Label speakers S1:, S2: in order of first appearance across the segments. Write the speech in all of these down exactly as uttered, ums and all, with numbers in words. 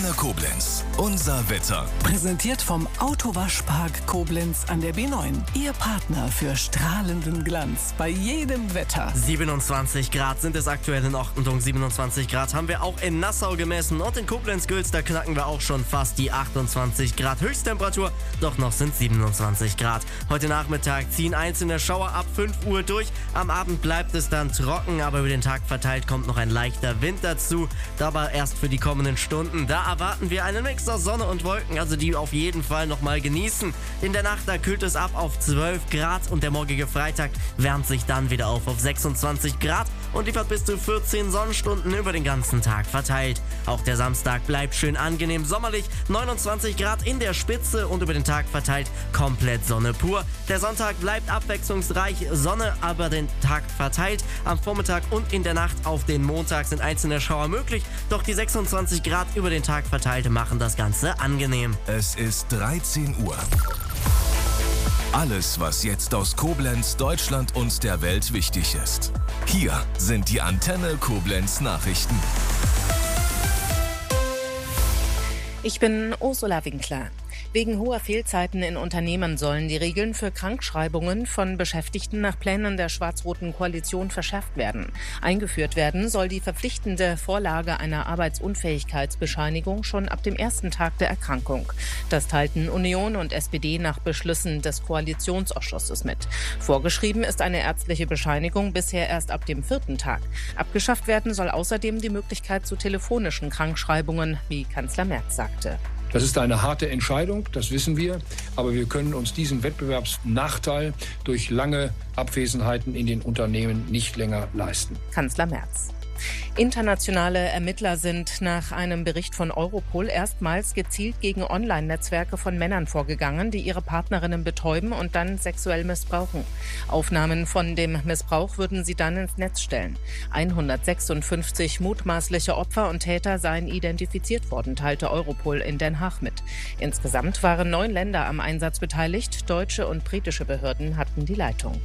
S1: Antenne Koblenz. Unser Wetter.
S2: Präsentiert vom Autowaschpark Koblenz an der B neun. Ihr Partner für strahlenden Glanz bei jedem Wetter.
S3: siebenundzwanzig Grad sind es aktuell in Ordnung. siebenundzwanzig Grad haben wir auch in Nassau gemessen. Und in Koblenz-Gülz, da knacken wir auch schon fast die achtundzwanzig Grad Höchsttemperatur. Doch noch sind siebenundzwanzig Grad. Heute Nachmittag ziehen einzelne Schauer ab fünf Uhr durch. Am Abend bleibt es dann trocken, aber über den Tag verteilt kommt noch ein leichter Wind dazu. Dabei erst für die kommenden Stunden. Da erwarten wir einen Mix aus Sonne und Wolken, also die auf jeden Fall nochmal genießen. In der Nacht, da kühlt es ab auf zwölf Grad und der morgige Freitag wärmt sich dann wieder auf auf sechsundzwanzig Grad und liefert bis zu vierzehn Sonnenstunden über den ganzen Tag verteilt. Auch der Samstag bleibt schön angenehm sommerlich, neunundzwanzig Grad in der Spitze und über den Tag verteilt komplett Sonne pur. Der Sonntag bleibt abwechslungsreich, Sonne aber den Tag verteilt. Am Vormittag und in der Nacht auf den Montag sind einzelne Schauer möglich, doch die sechsundzwanzig Grad über den Tag verteilt machen das Ganze angenehm.
S1: Es ist dreizehn Uhr. Alles, was jetzt aus Koblenz, Deutschland und der Welt wichtig ist. Hier sind die Antenne Koblenz Nachrichten.
S4: Ich bin Ursula Winkler. Wegen hoher Fehlzeiten in Unternehmen sollen die Regeln für Krankschreibungen von Beschäftigten nach Plänen der schwarz-roten Koalition verschärft werden. Eingeführt werden soll die verpflichtende Vorlage einer Arbeitsunfähigkeitsbescheinigung schon ab dem ersten Tag der Erkrankung. Das teilten Union und S P D nach Beschlüssen des Koalitionsausschusses mit. Vorgeschrieben ist eine ärztliche Bescheinigung bisher erst ab dem vierten Tag. Abgeschafft werden soll außerdem die Möglichkeit zu telefonischen Krankschreibungen, wie Kanzler Merz sagte.
S5: Das ist eine harte Entscheidung, das wissen wir, aber wir können uns diesen Wettbewerbsnachteil durch lange Abwesenheiten in den Unternehmen nicht länger leisten.
S4: Kanzler Merz. Internationale Ermittler sind nach einem Bericht von Europol erstmals gezielt gegen Online-Netzwerke von Männern vorgegangen, die ihre Partnerinnen betäuben und dann sexuell missbrauchen. Aufnahmen von dem Missbrauch würden sie dann ins Netz stellen. hundertsechsundfünfzig mutmaßliche Opfer und Täter seien identifiziert worden, teilte Europol in Den Haag mit. Insgesamt waren neun Länder am Einsatz beteiligt. Deutsche und britische Behörden hatten die Leitung.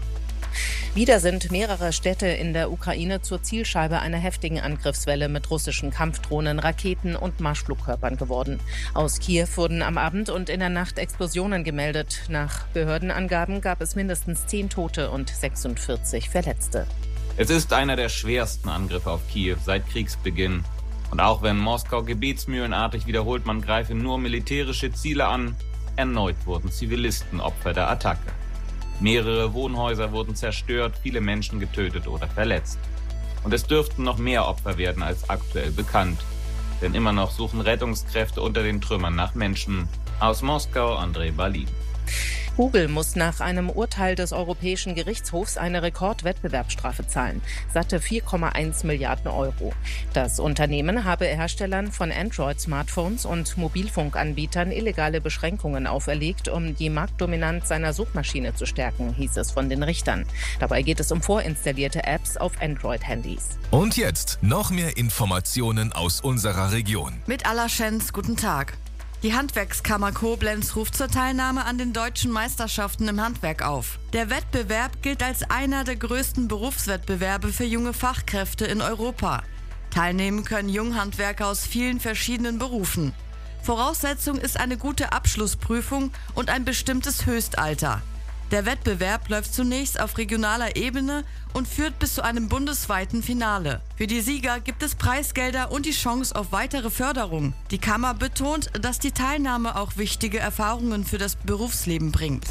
S4: Wieder sind mehrere Städte in der Ukraine zur Zielscheibe einer heftigen Angriffswelle mit russischen Kampfdrohnen, Raketen und Marschflugkörpern geworden. Aus Kiew wurden am Abend und in der Nacht Explosionen gemeldet. Nach Behördenangaben gab es mindestens zehn Tote und sechsundvierzig Verletzte.
S6: Es ist einer der schwersten Angriffe auf Kiew seit Kriegsbeginn. Und auch wenn Moskau gebetsmühlenartig wiederholt, man greife nur militärische Ziele an, erneut wurden Zivilisten Opfer der Attacke. Mehrere Wohnhäuser wurden zerstört, viele Menschen getötet oder verletzt. Und es dürften noch mehr Opfer werden als aktuell bekannt. Denn immer noch suchen Rettungskräfte unter den Trümmern nach Menschen. Aus Moskau, Andrei Balin.
S4: Google muss nach einem Urteil des Europäischen Gerichtshofs eine Rekordwettbewerbsstrafe zahlen. Satte vier Komma eins Milliarden Euro. Das Unternehmen habe Herstellern von Android-Smartphones und Mobilfunkanbietern illegale Beschränkungen auferlegt, um die Marktdominanz seiner Suchmaschine zu stärken, hieß es von den Richtern. Dabei geht es um vorinstallierte Apps auf Android-Handys.
S1: Und jetzt noch mehr Informationen aus unserer Region.
S7: Mit Allerschens, guten Tag. Die Handwerkskammer Koblenz ruft zur Teilnahme an den deutschen Meisterschaften im Handwerk auf. Der Wettbewerb gilt als einer der größten Berufswettbewerbe für junge Fachkräfte in Europa. Teilnehmen können Junghandwerker aus vielen verschiedenen Berufen. Voraussetzung ist eine gute Abschlussprüfung und ein bestimmtes Höchstalter. Der Wettbewerb läuft zunächst auf regionaler Ebene und führt bis zu einem bundesweiten Finale. Für die Sieger gibt es Preisgelder und die Chance auf weitere Förderung. Die Kammer betont, dass die Teilnahme auch wichtige Erfahrungen für das Berufsleben bringt.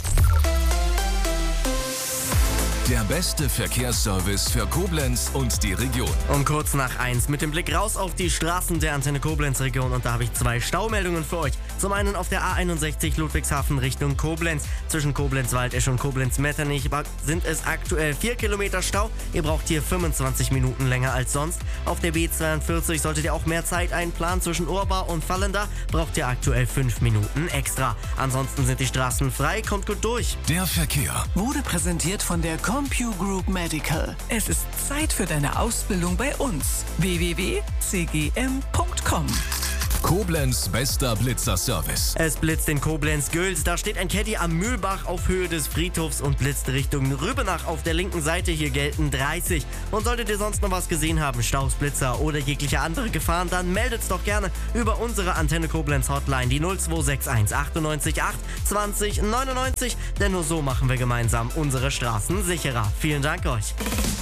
S1: Der beste Verkehrsservice für Koblenz und die Region.
S3: Um kurz nach eins mit dem Blick raus auf die Straßen der Antenne Koblenz-Region und da habe ich zwei Staumeldungen für euch. Zum einen auf der A einundsechzig Ludwigshafen Richtung Koblenz. Zwischen Koblenz-Waldesch und Koblenz-Metternich sind es aktuell vier Kilometer Stau. Ihr braucht hier fünfundzwanzig Minuten länger als sonst. Auf der B zweiundvierzig solltet ihr auch mehr Zeit einplanen. Zwischen Urbar und Fallenda braucht ihr aktuell fünf Minuten extra. Ansonsten sind die Straßen frei, kommt gut durch.
S1: Der Verkehr
S2: Wurde präsentiert von der CompuGroup Medical. Es ist Zeit für deine Ausbildung bei uns. w w w punkt c g m punkt com
S1: Koblenz bester Blitzerservice.
S3: Es blitzt in Koblenz-Gülz. Da steht ein Caddy am Mühlbach auf Höhe des Friedhofs und blitzt Richtung Rübenach auf der linken Seite. Hier gelten dreißig. Und solltet ihr sonst noch was gesehen haben, Staus, Blitzer oder jegliche andere Gefahren, dann meldet's doch gerne über unsere Antenne Koblenz Hotline, die null zwei sechs eins achtundneunzig acht zwanzig neunundneunzig. Denn nur so machen wir gemeinsam unsere Straßen sicherer. Vielen Dank euch.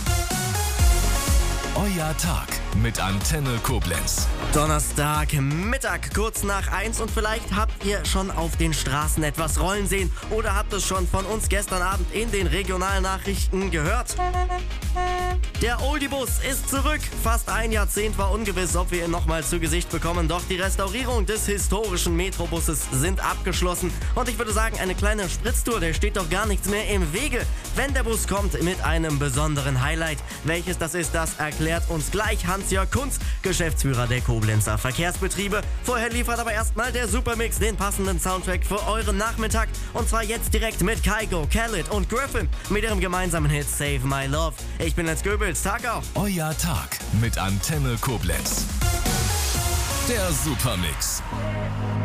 S1: Euer Tag mit Antenne Koblenz.
S3: Donnerstag, Mittag, kurz nach eins und vielleicht habt ihr schon auf den Straßen etwas rollen sehen oder habt es schon von uns gestern Abend in den Regionalnachrichten gehört. Der Oldie-Bus ist zurück. Fast ein Jahrzehnt war ungewiss, ob wir ihn nochmal zu Gesicht bekommen, doch die Restaurierung des historischen Metrobusses sind abgeschlossen und ich würde sagen, eine kleine Spritztour, der steht doch gar nichts mehr im Wege, wenn der Bus kommt mit einem besonderen Highlight. Welches das ist, das erklärt uns gleich Hans-Jörg Kunz, Geschäftsführer der Koblenzer Verkehrsbetriebe. Vorher liefert aber erstmal der Supermix den passenden Soundtrack für euren Nachmittag. Und zwar jetzt direkt mit Kygo, Khaled und Griffin mit ihrem gemeinsamen Hit Save My Love. Ich bin Lenz Göbels, Tag auch.
S1: Euer Tag mit Antenne Koblenz. Der Supermix.